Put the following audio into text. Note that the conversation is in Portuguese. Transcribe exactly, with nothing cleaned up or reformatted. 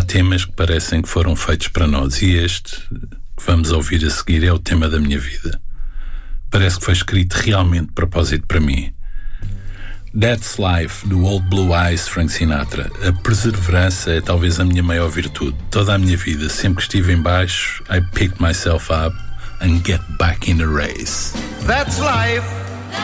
Há temas que parecem que foram feitos para nós, e este, que vamos ouvir a seguir, é o tema da minha vida. Parece que foi escrito realmente de propósito para mim. That's Life, do Old Blue Eyes, Frank Sinatra. A perseverança é talvez a minha maior virtude. Toda a minha vida, sempre que estive em baixo, I picked myself up and get back in the race. That's life.